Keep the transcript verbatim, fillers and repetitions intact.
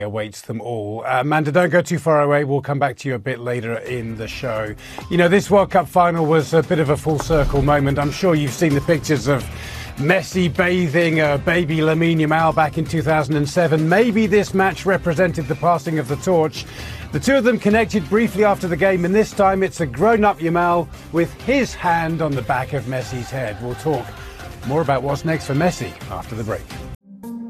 awaits them all. Uh, Amanda, don't go too far away. We'll come back to you a bit later in the show. You know, this World Cup final was a bit of a full circle moment. I'm sure you've seen the pictures of Messi bathing uh, baby Lamine Yamal back in two thousand seven. Maybe this match represented the passing of the torch. The two of them connected briefly after the game, and this time it's a grown-up Yamal with his hand on the back of Messi's head. We'll talk more about what's next for Messi after the break.